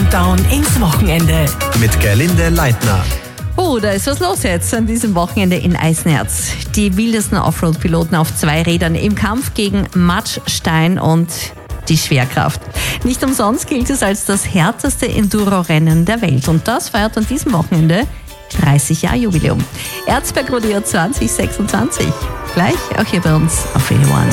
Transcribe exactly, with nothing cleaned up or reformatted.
Countdown ins Wochenende mit Gerlinde Leitner. Oh, da ist was los jetzt an diesem Wochenende in Eisenerz. Die wildesten Offroad-Piloten auf zwei Rädern im Kampf gegen Matsch, Stein und die Schwerkraft. Nicht umsonst gilt es als das härteste Enduro-Rennen der Welt. Und das feiert an diesem Wochenende dreißig Jahre Jubiläum. Erzberg Rodeo zwanzig sechsundzwanzig. Gleich auch hier bei uns auf Radio One.